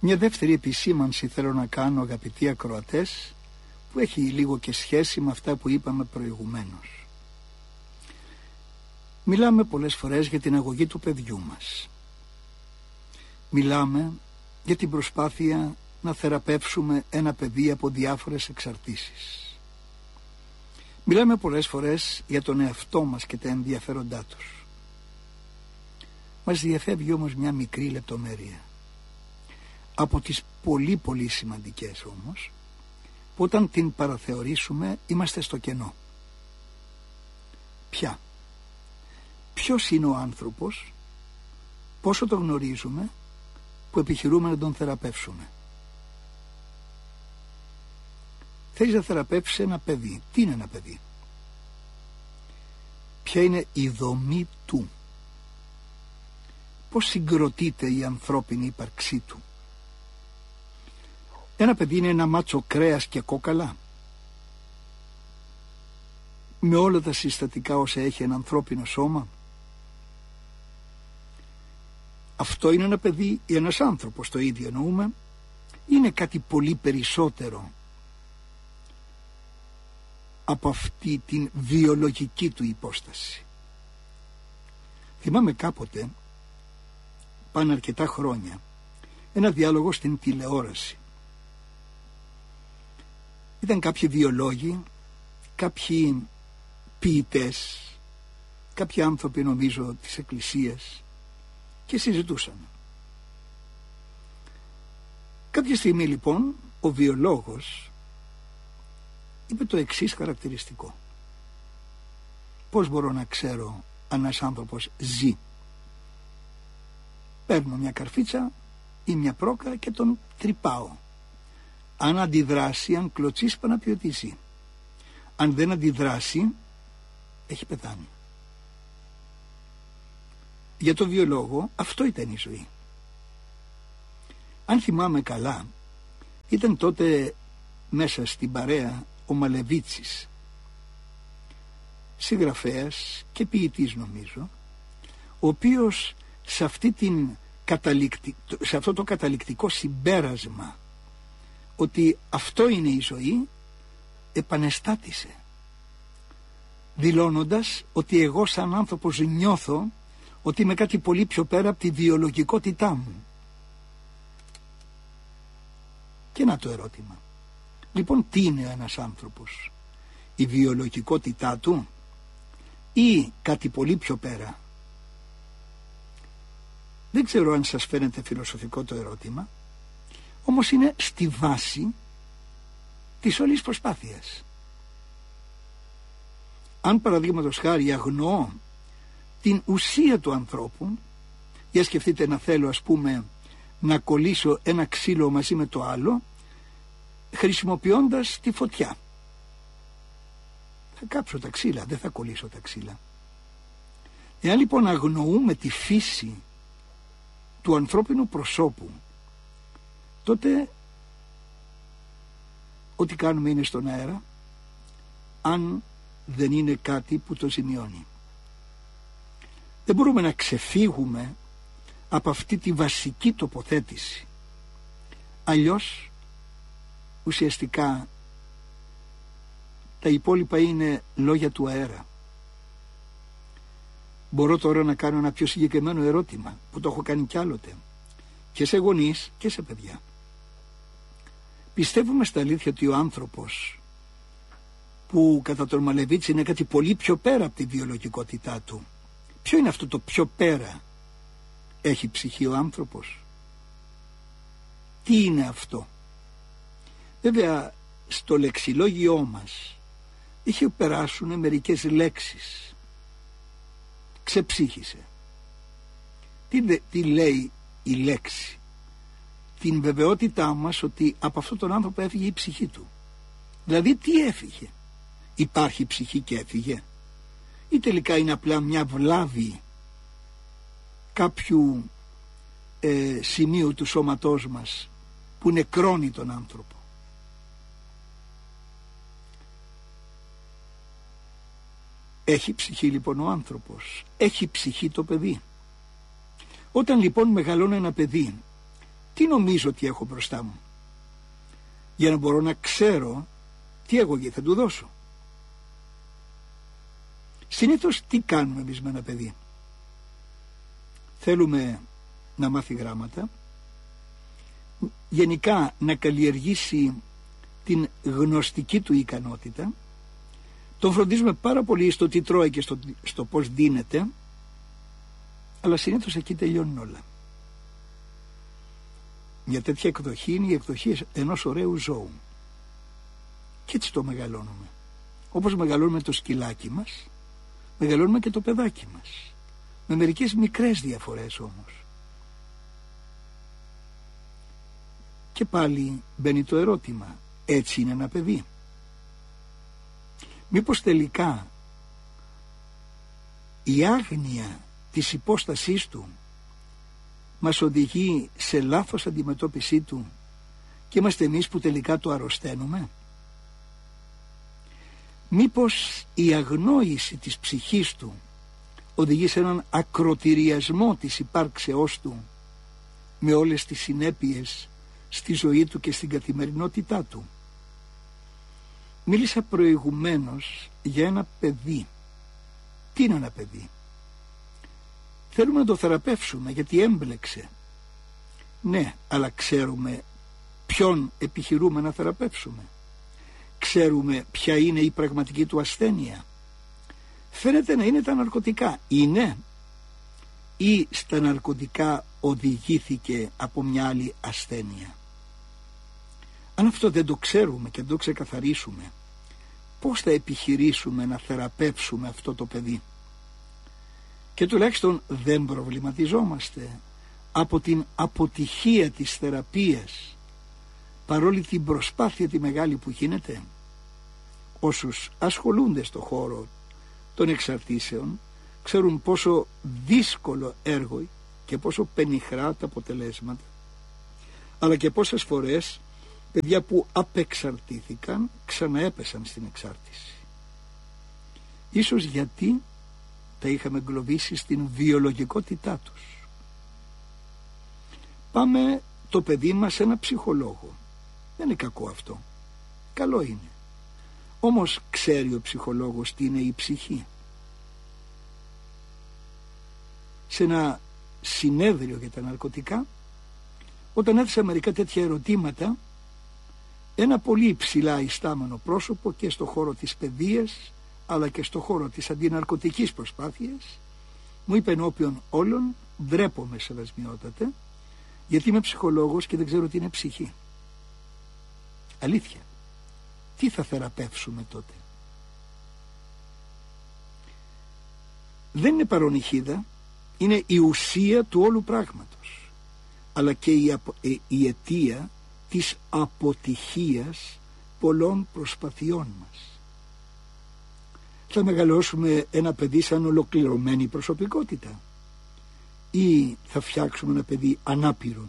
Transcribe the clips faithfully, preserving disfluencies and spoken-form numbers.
Μια δεύτερη επισήμανση θέλω να κάνω, αγαπητοί ακροατές, που έχει λίγο και σχέση με αυτά που είπαμε προηγουμένως. Μιλάμε πολλές φορές για την αγωγή του παιδιού μας. Μιλάμε για την προσπάθεια να θεραπεύσουμε ένα παιδί από διάφορες εξαρτήσεις. Μιλάμε πολλές φορές για τον εαυτό μας και τα ενδιαφέροντά τους. Μας διαφεύγει όμως μια μικρή λεπτομέρεια. Από τις πολύ πολύ σημαντικές όμως, που όταν την παραθεωρήσουμε είμαστε στο κενό. Ποια? Ποιος είναι ο άνθρωπος, πόσο το γνωρίζουμε, που επιχειρούμε να τον θεραπεύσουμε? Θέλεις να θεραπεύσεις ένα παιδί. Τι είναι ένα παιδί? Ποια είναι η δομή του? Πώς συγκροτείται η ανθρώπινη ύπαρξή του? Ένα παιδί είναι ένα μάτσο κρέας και κόκαλα, με όλα τα συστατικά όσα έχει ένα ανθρώπινο σώμα? Αυτό είναι ένα παιδί ή ένας άνθρωπος, το ίδιο εννοούμε? Είναι κάτι πολύ περισσότερο από αυτή την βιολογική του υπόσταση. Θυμάμαι κάποτε, πάνε αρκετά χρόνια, ένα διάλογο στην τηλεόραση. Ήταν κάποιοι βιολόγοι, κάποιοι ποιητές, κάποιοι άνθρωποι νομίζω της εκκλησίας, και συζητούσαν. Κάποια στιγμή λοιπόν ο βιολόγος είπε το εξής χαρακτηριστικό: πώς μπορώ να ξέρω αν ένας άνθρωπος ζει? Παίρνω μια καρφίτσα ή μια πρόκα και τον τρυπάω. Αν αντιδράσει, αν κλωτσίσει, πάνω να πει ότι ζει. Αν δεν αντιδράσει, έχει πεθάνει. Για το βιολόγο αυτό ήταν η ζωή. Αν θυμάμαι καλά, ήταν τότε μέσα στην παρέα ο Μαλεβίτσης, συγγραφέας και ποιητής νομίζω, ο οποίος σε, αυτή την καταληκτι... σε αυτό το καταληκτικό συμπέρασμα ότι αυτό είναι η ζωή, επανεστάτησε, δηλώνοντας ότι εγώ σαν άνθρωπος νιώθω ότι είμαι κάτι πολύ πιο πέρα από τη βιολογικότητά μου. Και να το ερώτημα. Λοιπόν, τι είναι ένας άνθρωπος? Η βιολογικότητά του ή κάτι πολύ πιο πέρα? Δεν ξέρω αν σας φαίνεται φιλοσοφικό το ερώτημα, όμως είναι στη βάση της όλης προσπάθειας. Αν παραδείγματος χάρη αγνοώ την ουσία του ανθρώπου, για σκεφτείτε να θέλω ας πούμε να κολλήσω ένα ξύλο μαζί με το άλλο, χρησιμοποιώντας τη φωτιά. Θα κάψω τα ξύλα, δεν θα κολλήσω τα ξύλα. Εάν λοιπόν αγνοούμε τη φύση του ανθρώπινου προσώπου, τότε ό,τι κάνουμε είναι στον αέρα, αν δεν είναι κάτι που το ζημιώνει. Δεν μπορούμε να ξεφύγουμε από αυτή τη βασική τοποθέτηση. Αλλιώς ουσιαστικά τα υπόλοιπα είναι λόγια του αέρα. Μπορώ τώρα να κάνω ένα πιο συγκεκριμένο ερώτημα που το έχω κάνει κι άλλοτε, και σε γονείς και σε παιδιά. Πιστεύουμε στα αλήθεια ότι ο άνθρωπος, που κατά τον Μαλεβίτση είναι κάτι πολύ πιο πέρα από τη βιολογικότητά του, ποιο είναι αυτό το πιο πέρα? Έχει ψυχή ο άνθρωπος? Τι είναι αυτό? Βέβαια στο λεξιλόγιό μας είχε περάσουν μερικές λέξεις. Ξεψύχησε. Τι, τι λέει η λέξη? Την βεβαιότητά μας ότι από αυτόν τον άνθρωπο έφυγε η ψυχή του. Δηλαδή τι έφυγε? Υπάρχει ψυχή και έφυγε? Ή τελικά είναι απλά μια βλάβη κάποιου ε, σημείου του σώματός μας που νεκρώνει τον άνθρωπο? Έχει ψυχή λοιπόν ο άνθρωπος? Έχει ψυχή το παιδί? Όταν λοιπόν μεγαλώνει ένα παιδί τι νομίζω ότι έχω μπροστά μου, για να μπορώ να ξέρω τι αγωγή θα του δώσω. Συνήθως τι κάνουμε εμείς με ένα παιδί? Θέλουμε να μάθει γράμματα, γενικά να καλλιεργήσει την γνωστική του ικανότητα, τον φροντίζουμε πάρα πολύ στο τι τρώει και στο, στο πώς δίνεται, αλλά συνήθως εκεί τελειώνουν όλα. Μια τέτοια εκδοχή είναι η εκδοχή ενός ωραίου ζώου. Και έτσι το μεγαλώνουμε. Όπως μεγαλώνουμε το σκυλάκι μας, μεγαλώνουμε και το παιδάκι μας. Με μερικές μικρές διαφορές όμως. Και πάλι μπαίνει το ερώτημα, έτσι είναι ένα παιδί? Μήπως τελικά η άγνοια της υπόστασής του μας οδηγεί σε λάθος αντιμετώπιση του και είμαστε εμείς που τελικά το αρρωσταίνουμε? Μήπως η αγνόηση της ψυχής του οδηγεί σε έναν ακροτηριασμό της υπάρξεώς του με όλες τις συνέπειες στη ζωή του και στην καθημερινότητά του? Μίλησα προηγουμένως για ένα παιδί. Τι είναι ένα παιδί? Θέλουμε να το θεραπεύσουμε γιατί έμπλεξε. Ναι, αλλά ξέρουμε ποιον επιχειρούμε να θεραπεύσουμε? Ξέρουμε ποια είναι η πραγματική του ασθένεια? Φαίνεται να είναι τα ναρκωτικά. Είναι? Ή στα ναρκωτικά οδηγήθηκε από μια άλλη ασθένεια? Αν αυτό δεν το ξέρουμε και δεν το ξεκαθαρίσουμε, πώς θα επιχειρήσουμε να θεραπεύσουμε αυτό το παιδί? Και τουλάχιστον δεν προβληματιζόμαστε από την αποτυχία της θεραπείας, παρόλη την προσπάθεια τη μεγάλη που γίνεται? Όσους ασχολούνται στο χώρο των εξαρτήσεων ξέρουν πόσο δύσκολο έργο και πόσο πενιχρά τα αποτελέσματα, αλλά και πόσες φορές παιδιά που απεξαρτήθηκαν ξαναέπεσαν στην εξάρτηση. Ίσως γιατί τα είχαμε εγκλωβίσει στην βιολογικότητά τους. Πάμε το παιδί μας σε ένα ψυχολόγο. Δεν είναι κακό αυτό. Καλό είναι. Όμως ξέρει ο ψυχολόγος τι είναι η ψυχή? Σε ένα συνέδριο για τα ναρκωτικά, όταν έθεσα μερικά τέτοια ερωτήματα, ένα πολύ υψηλά ιστάμενο πρόσωπο και στο χώρο της παιδείας αλλά και στο χώρο της αντιναρκωτικής προσπάθειας μου είπε ενώπιον όλων, ντρέπομαι σεβασμιότατε, γιατί είμαι ψυχολόγος και δεν ξέρω τι είναι ψυχή. Αλήθεια. Τι θα θεραπεύσουμε τότε? Δεν είναι παρονυχίδα, είναι η ουσία του όλου πράγματος, αλλά και η, απο, ε, η αιτία της αποτυχίας πολλών προσπαθειών μας. Θα μεγαλώσουμε ένα παιδί σαν ολοκληρωμένη προσωπικότητα ή θα φτιάξουμε ένα παιδί ανάπηρο?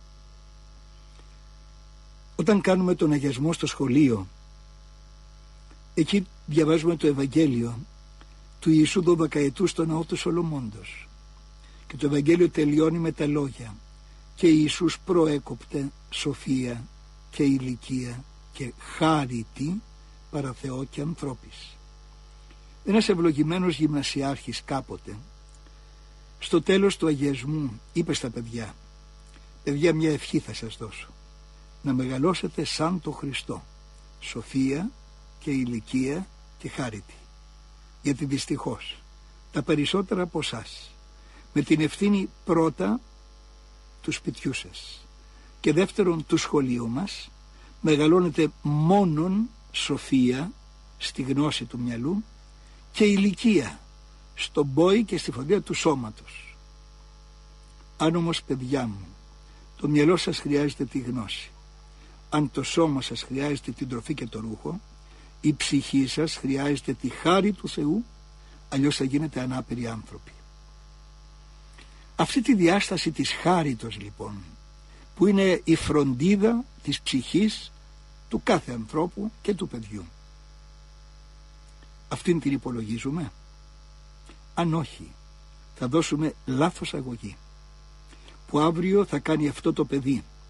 Όταν κάνουμε τον αγιασμό στο σχολείο, εκεί διαβάζουμε το Ευαγγέλιο του Ιησού δωδεκαετού στο ναό του Σολομώντος και το Ευαγγέλιο τελειώνει με τα λόγια «Και Ιησούς προέκοπτε σοφία και ηλικία και χάριτη παρά Θεό και ανθρώπης». Ένας ευλογημένος γυμνασιάρχης κάποτε στο τέλος του αγιασμού είπε στα παιδιά «Παιδιά, μια ευχή θα σας δώσω, να μεγαλώσετε σαν το Χριστό, σοφία και ηλικία και χάριτη, γιατί δυστυχώς τα περισσότερα από εσάς με την ευθύνη πρώτα του σπιτιού σας και δεύτερον του σχολείου μας μεγαλώνετε μόνον σοφία στη γνώση του μυαλού και ηλικία στον πόη και στη φροντίδα του σώματος. Αν όμως, παιδιά μου, το μυαλό σας χρειάζεται τη γνώση, αν το σώμα σας χρειάζεται την τροφή και το ρούχο, η ψυχή σας χρειάζεται τη χάρη του Θεού, αλλιώς θα γίνετε ανάπηροι άνθρωποι. Αυτή τη διάσταση της χάριτος λοιπόν, που είναι η φροντίδα της ψυχής του κάθε ανθρώπου και του παιδιού, αυτήν την υπολογίζουμε? Αν όχι, θα δώσουμε λάθος αγωγή, που αύριο θα κάνει αυτό το παιδί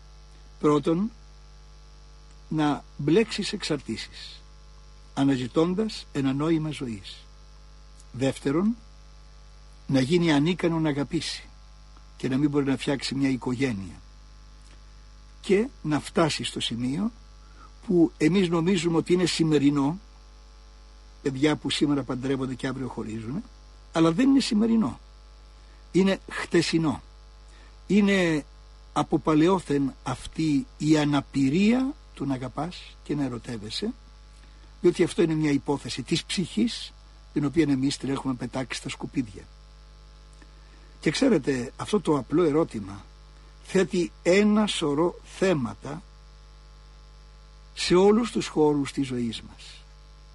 Πρώτον, να μπλέξεις εξαρτήσεις, αναζητώντας ένα νόημα ζωής. Δεύτερον, να γίνει ανίκανο να αγαπήσει και να μην μπορεί να φτιάξει μια οικογένεια. Και να φτάσει στο σημείο που εμείς νομίζουμε ότι είναι σημερινό, παιδιά που σήμερα παντρεύονται και αύριο χωρίζουν, αλλά δεν είναι σημερινό, είναι χτεσινό. Είναι από παλαιόθεν αυτή η αναπηρία του να αγαπάς και να ερωτεύεσαι, διότι αυτό είναι μια υπόθεση της ψυχής, την οποία εμείς την έχουμε πετάξει στα σκουπίδια. Και ξέρετε, αυτό το απλό ερώτημα θέτει ένα σωρό θέματα σε όλους τους χώρους της ζωής μας.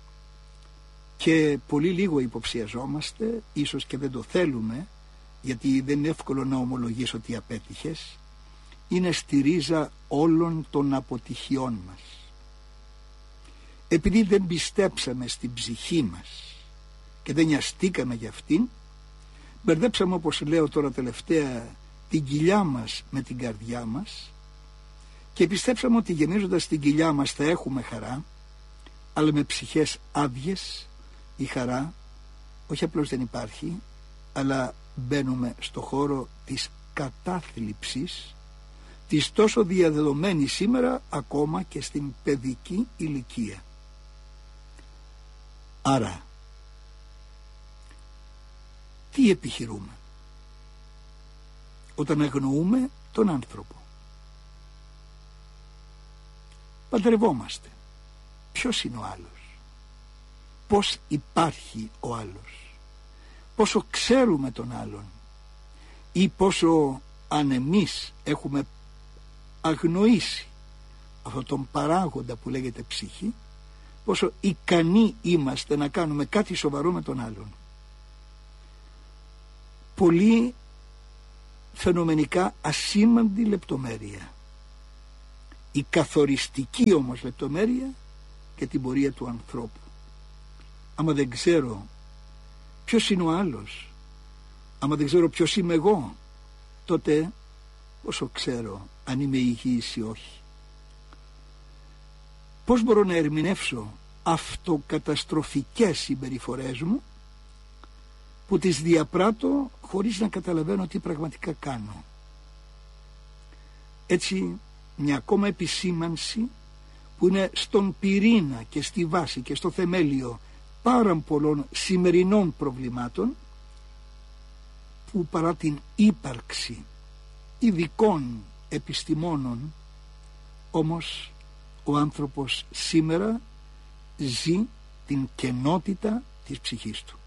Και πολύ λίγο υποψιαζόμαστε, ίσως και δεν το θέλουμε, γιατί δεν είναι εύκολο να ομολογείς ότι απέτυχες. Είναι στη ρίζα όλων των αποτυχιών μας. Επειδή δεν πιστέψαμε στην ψυχή μας και δεν νοιαστήκαμε για αυτήν, μπερδέψαμε, όπως λέω τώρα τελευταία, την κοιλιά μας με την καρδιά μας και πιστέψαμε ότι γεμίζοντας την κοιλιά μας θα έχουμε χαρά, αλλά με ψυχές άδειες η χαρά όχι απλώς δεν υπάρχει, αλλά μπαίνουμε στο χώρο της κατάθλιψης, της τόσο διαδεδομένη σήμερα ακόμα και στην παιδική ηλικία. Άρα, τι επιχειρούμε όταν αγνοούμε τον άνθρωπο? Παντρευόμαστε. Ποιος είναι ο άλλος? Πώς υπάρχει ο άλλος? Πόσο ξέρουμε τον άλλον? Ή πόσο, αν εμείς έχουμε αγνοήσει αυτόν τον παράγοντα που λέγεται ψυχή, πόσο ικανοί είμαστε να κάνουμε κάτι σοβαρό με τον άλλον? Πολύ φαινομενικά ασήμαντη λεπτομέρεια, η καθοριστική όμως λεπτομέρεια και την πορεία του ανθρώπου. Άμα δεν ξέρω ποιος είναι ο άλλος, άμα δεν ξέρω ποιος είμαι εγώ, τότε πόσο ξέρω αν είμαι υγιής ή όχι? Πώς μπορώ να ερμηνεύσω αυτοκαταστροφικές συμπεριφορές μου που τις διαπράττω χωρίς να καταλαβαίνω τι πραγματικά κάνω? Έτσι, μια ακόμα επισήμανση που είναι στον πυρήνα και στη βάση και στο θεμέλιο πάρα πολλών σημερινών προβλημάτων, που παρά την ύπαρξη ειδικών επιστημόνων, όμως ο άνθρωπος σήμερα ζει την κενότητα της ψυχής του.